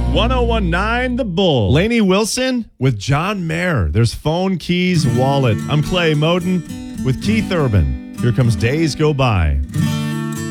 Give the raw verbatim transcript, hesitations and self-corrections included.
ten nineteen The Bull. Lainey Wilson with John Mayer. There's Phone, Keys, Wallet. I'm Clay Moden with Keith Urban. Here comes Days Go By.